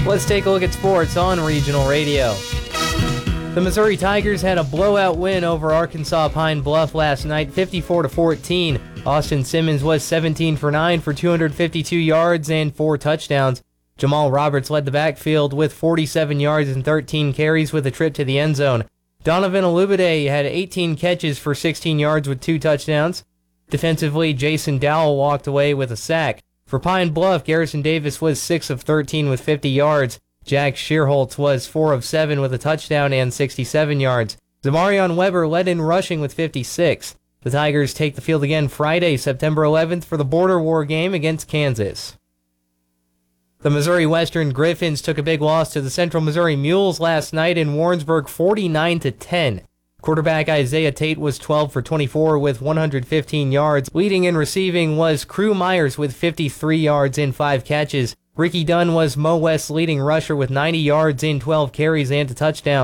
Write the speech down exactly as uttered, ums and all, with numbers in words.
Let's take a look at sports on Regional Radio. The Missouri Tigers had a blowout win over Arkansas Pine Bluff last night, fifty-four to fourteen. Austin Simmons was seventeen for nine for two hundred fifty-two yards and four touchdowns. Jamal Roberts led the backfield with forty-seven yards and thirteen carries with a trip to the end zone. Donovan Olubide had eighteen catches for sixteen yards with two touchdowns. Defensively, Jason Dowell walked away with a sack. For Pine Bluff, Garrison Davis was six of thirteen with fifty yards. Jack Shearholtz was four of seven with a touchdown and sixty-seven yards. Zamarion Weber led in rushing with fifty-six. The Tigers take the field again Friday, September eleventh for the Border War game against Kansas. The Missouri Western Griffins took a big loss to the Central Missouri Mules last night in Warrensburg, forty-nine to ten. Quarterback Isaiah Tate was twelve for twenty-four with one hundred fifteen yards. Leading in receiving was Crew Myers with fifty-three yards and five catches. Ricky Dunn was Mo West's leading rusher with ninety yards in twelve carries and a touchdown.